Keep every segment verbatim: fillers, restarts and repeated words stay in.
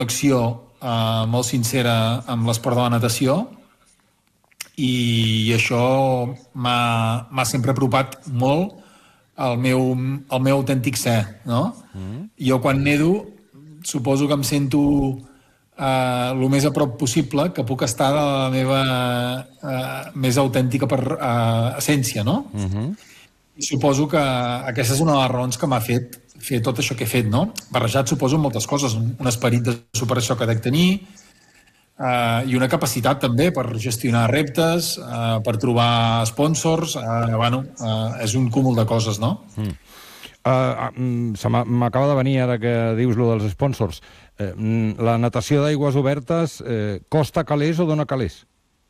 connexió eh, molt sincera amb l'esport de la natació i això m'ha sempre apropat molt al meu, al meu autèntic ser, no? Mm. Jo quan nedo suposo que em sento eh, el més a prop possible que puc estar de la meva eh, més autèntica per, eh, essència, no? Mm-hmm. I suposo que aquesta és una de les raons que m'ha fet fer tot això que he fet, no? Barrejat, suposo, moltes coses. Un esperit de superació que dec tenir uh, i una capacitat també per gestionar reptes, uh, per trobar sponsors. Uh, bueno, uh, és un cúmul de coses, no? Mm. Uh, uh, M'acaba de venir ara que dius lo dels sponsors. Uh, la natació d'aigües obertes uh, costa calés o dona calés?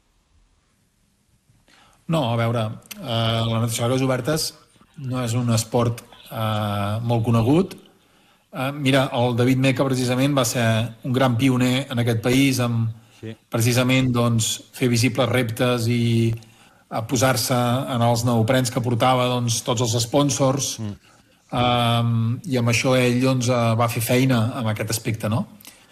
No, a veure, uh, la natació d'aigües obertes no és un esport Uh, molt conegut. Uh, mira, el David Meca precisament va ser un gran pioner en aquest país amb sí. precisament doncs, fer visibles reptes i uh, posar-se en els neoprens que portava doncs, tots els sponsors mm. um, i amb això ell doncs, uh, va fer feina en aquest aspecte, no?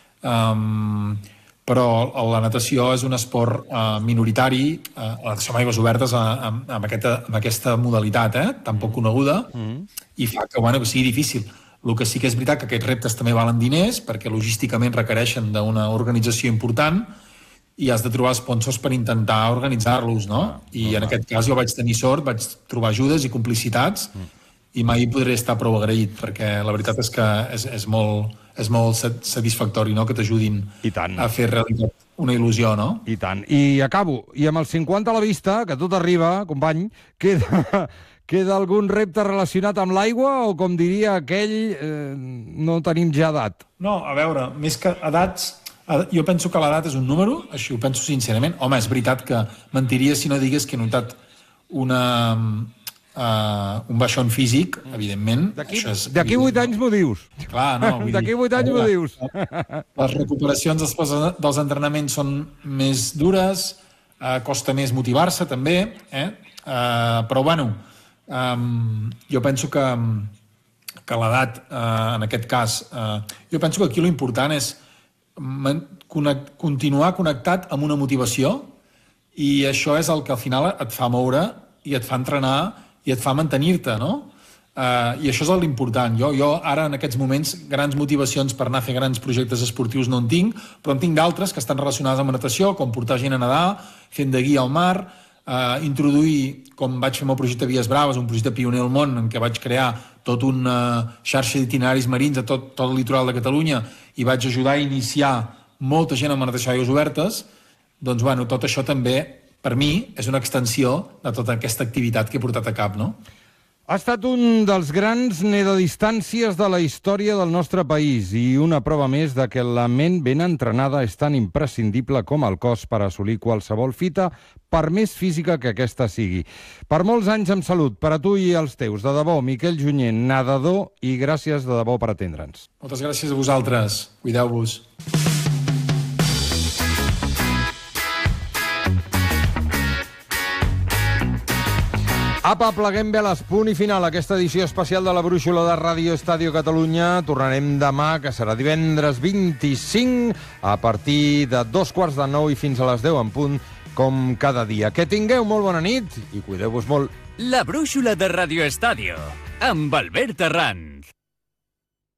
Um, però la natació és un esport uh, minoritari, uh, la natació amb aigües obertes uh, amb, amb, aquesta, amb aquesta modalitat, eh, tan poc coneguda, mm. i fa que, bueno, que sigui difícil. El que sí que és veritat que aquests reptes també valen diners, perquè logísticament requereixen d'una organització important i has de trobar sponsors per intentar organitzar-los, no? I en aquest cas jo vaig tenir sort, vaig trobar ajudes i complicitats mm. i mai podré estar prou agraït, perquè la veritat és que és, és molt... és molt satisfactori, no?, que t'ajudin a fer realitat una il·lusió, no? I tant. I acabo. I amb el cinquanta a la vista, que tot arriba, company, queda, queda algun repte relacionat amb l'aigua o, com diria aquell, eh, no tenim ja edat? No, a veure, més que edats... Jo penso que l'edat és un número, així ho penso sincerament. Home, és veritat que mentiria si no digués que he notat una... Uh, un baixón físic, evidentment. D'aquí vuit anys m'ho dius. Clar, no. D'aquí vuit anys m'ho dius. Les recuperacions després dels entrenaments són més dures, uh, costa més motivar-se, també, eh? Uh, però, bueno, um, jo penso que, que l'edat, uh, en aquest cas, uh, jo penso que aquí l'important és connect, continuar connectat amb una motivació i això és el que al final et fa moure i et fa entrenar i et fa mantenir-te, no? Uh, I això és l'important. Jo, jo ara, en aquests moments, grans motivacions per anar a fer grans projectes esportius no en tinc, però en tinc d'altres que estan relacionades amb natació, com portar gent a nedar, fent de guia al mar, uh, introduir, com vaig fer amb el projecte Vies Braves, un projecte pioner al món en què vaig crear tot una xarxa d'itineraris marins a tot, tot el litoral de Catalunya i vaig ajudar a iniciar molta gent amb natació d'aigües obertes, doncs, bueno, tot això també per mi, és una extensió de tota aquesta activitat que he portat a cap, no? Ha estat un dels grans nedadistàncies de la història del nostre país i una prova més de que la ment ben entrenada és tan imprescindible com el cos per assolir qualsevol fita, per més física que aquesta sigui. Per molts anys amb salut, per a tu i els teus. De debò, Miquel Junyent, nedador, i gràcies de debò per atendre'ns. Moltes gràcies a vosaltres. Cuideu-vos. Apa, pleguem bé a l'espunt i final aquesta edició especial de la Brúixola de Ràdio Estadio Catalunya. Tornarem demà, que serà divendres vint-i-cinc, a partir de dos quarts de nou i fins a les deu en punt, com cada dia. Que tingueu molt bona nit i cuideu-vos molt. La Brúixola de Ràdio Estadio, amb Albert Arranz.